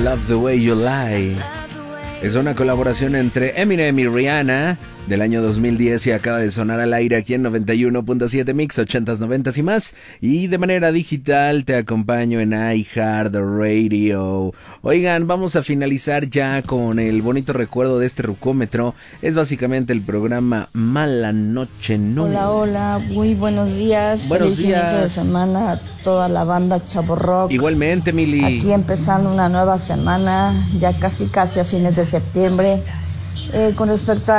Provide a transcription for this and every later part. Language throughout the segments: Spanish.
Love the Way You Lie. Es una colaboración entre Eminem y Rihanna del año 2010 y acaba de sonar al aire aquí en 91.7 Mix, 80s, 90s y más. Y de manera digital te acompaño en iHeartRadio. Oigan, vamos a finalizar ya con el bonito recuerdo de este rucómetro. Es básicamente el programa Mala Noche No. Hola, hola, muy buenos días. Buenos Feliz días. inicio de semana a toda la banda Chavo Rock. Igualmente, Mili. Aquí empezando una nueva semana, ya casi a fines de septiembre. Con respecto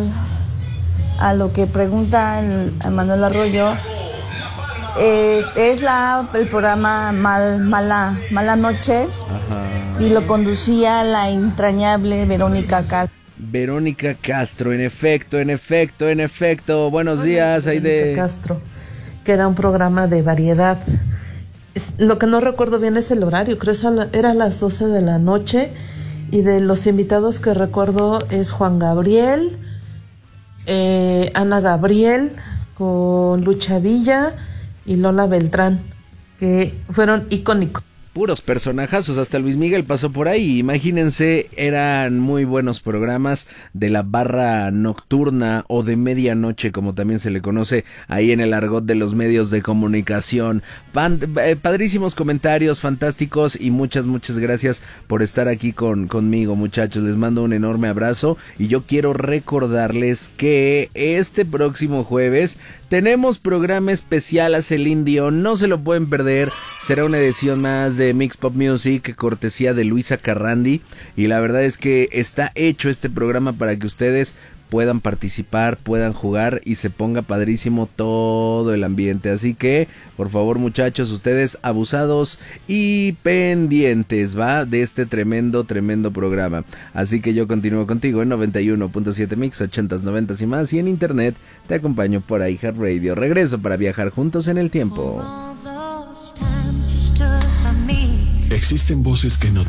a lo que pregunta el Manuel Arroyo, es el programa Mala Noche. Ajá. Y lo conducía la entrañable Verónica Castro. Verónica Castro, en efecto. Buenos días, Aide. Verónica Castro, que era un programa de variedad. Lo que no recuerdo bien es el horario, creo que era a las 12 de la noche. Y de los invitados que recuerdo es Juan Gabriel, Ana Gabriel, con Lucha Villa y Lola Beltrán, que fueron icónicos. Puros personajazos, hasta Luis Miguel pasó por ahí. Imagínense, eran muy buenos programas de la barra nocturna o de medianoche, como también se le conoce ahí en el argot de los medios de comunicación. Padrísimos comentarios, fantásticos, y muchas gracias por estar aquí conmigo, muchachos. Les mando un enorme abrazo y yo quiero recordarles que este próximo jueves tenemos programa especial a Celine Dion, no se lo pueden perder. Será una edición más de Mix Pop Music, cortesía de Luisa Carrandi, y la verdad es que está hecho este programa para que ustedes puedan participar, puedan jugar y se ponga padrísimo todo el ambiente. Así que, por favor, muchachos, ustedes abusados y pendientes, ¿va? De este tremendo programa. Así que yo continúo contigo en 91.7 Mix, 80s, 90s y más, y en internet te acompaño por iHeartRadio. Regreso para viajar juntos en el tiempo. Existen voces que no